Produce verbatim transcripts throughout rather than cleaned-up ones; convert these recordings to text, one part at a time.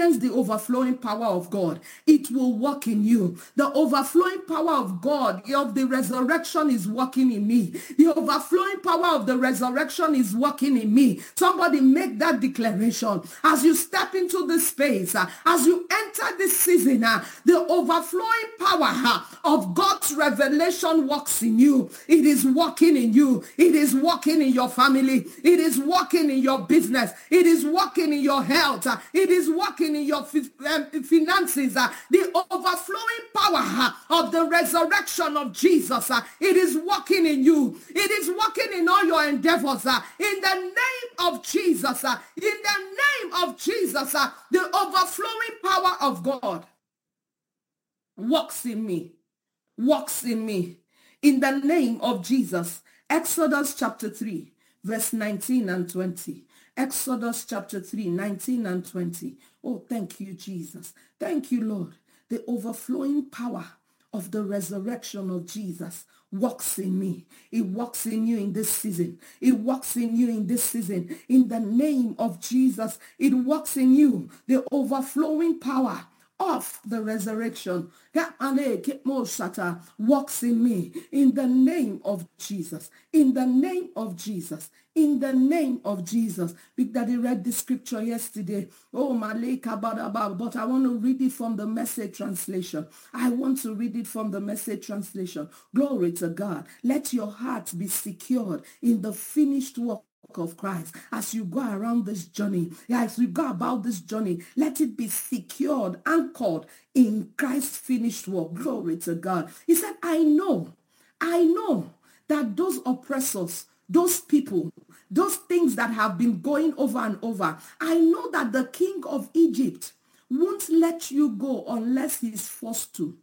experience the overflowing power of God, it will work in you. The overflowing power of God, of the resurrection, is working in me. The overflowing power of the resurrection is working in me. Somebody make that declaration. As you step into this space, uh, as you enter this season, uh, the overflowing power uh, of God's revelation works in you. It is working in you. It is working in your family. It is working in your business. It is working in your health. Uh, it is working in your fi- um, finances. Uh, the overflowing power uh, of the resurrection of Jesus, uh, it is working in you. It is working in all your endeavors. Uh, in the name of Jesus, uh, in the name of Jesus, uh, the overflowing power of God works in me, works in me. In the name of Jesus. Exodus chapter three, verse nineteen and twenty. Exodus chapter three, nineteen and twenty. Oh, thank you, Jesus. Thank you, Lord. The overflowing power of the resurrection of Jesus works in me. It works in you in this season. It works in you in this season. In the name of Jesus, it works in you. The overflowing power of the resurrection works in me. In the name of Jesus. In the name of Jesus. In the name of Jesus. Big Daddy read the scripture yesterday. Oh, Malika Badaba. But I want to read it from the Message translation. I want to read it from the Message translation. Glory to God. Let your heart be secured in the finished work of Christ. As you go around this journey, as you go about this journey, let it be secured, anchored in Christ's finished work. Glory to God. He said, I know, I know that those oppressors, those people, those things that have been going over and over, I know that the king of Egypt won't let you go unless he's forced to.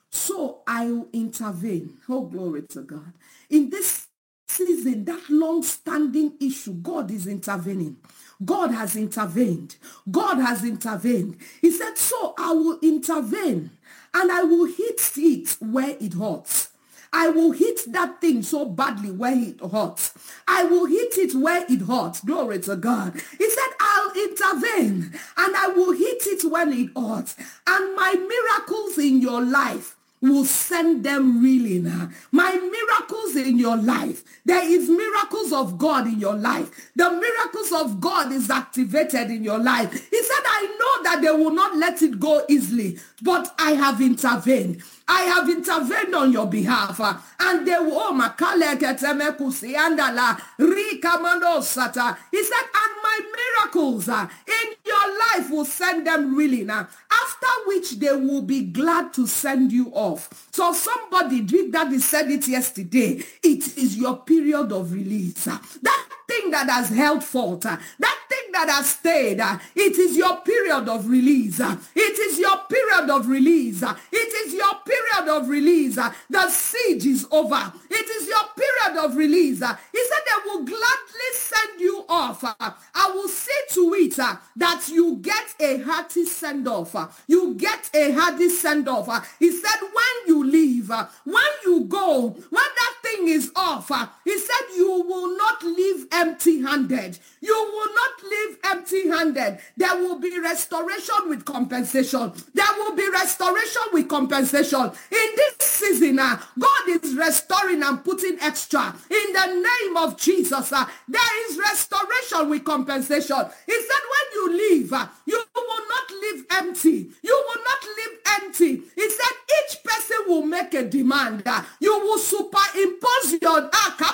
So I will intervene. Oh, glory to God. In this season, that long-standing issue, God is intervening. God has intervened. God has intervened. He said, so I will intervene and I will hit it where it hurts. I will hit that thing so badly where it hurts. I will hit it where it hurts. Glory to God. He said, I'll intervene and I will hit it when it hurts. And my miracles in your life will send them reeling. My miracles in your life. There is miracles of God in your life. The miracles of God is activated in your life. He said, I know that they will not let it go easily, but I have intervened. I have intervened on your behalf. And they will, oh, Makale Ketemekusi Andala, Rikamando Sata. He said, and my miracles in your life will send them reeling. After which they will be glad to send you off. So somebody, Big Daddy said it yesterday. It is your period of release. That thing that has held forth, that thing that has stayed, it is your period of release. It is your period of release. It is your period of release. The siege is over. It is your period of release. He said they will gladly send you off. I will see to it that you get a hearty send-off. You get a hearty send-off. He said when you leave, when you go, when that thing is off, he said you will not leave empty-handed. You will not leave empty-handed. There will be restoration with compensation. There will be restoration with compensation. In this season, uh, God is restoring and putting extra. In the name of Jesus, uh, there is restoration with compensation. He said when you leave, uh, you will not leave empty. You will not leave empty. He said each person will make a demand. Uh, you will superimpose your...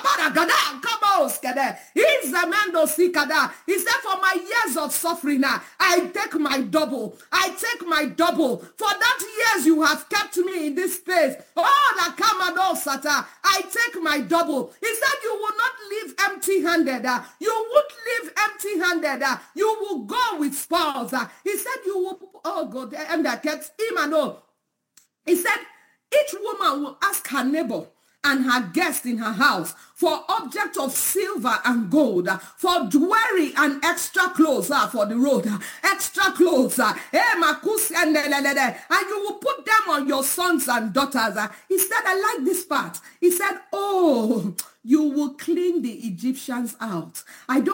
He said for my years of suffering, uh, I take my double. I take my double. For that years you have kept me in this space. Oh, la kamado sata. I take my double. He said you will not leave empty-handed. Uh, you won't leave empty-handed. Uh, you will go with spoils. Uh, he said you will... Oh, God. And that gets him and all. He said each woman will ask her neighbor and her guest in her house for object of silver and gold, for jewelry and extra clothes uh, for the road, uh, extra clothes, uh, and you will put them on your sons and daughters. Uh. He said, I like this part. He said, oh, you will clean the Egyptians out. I don't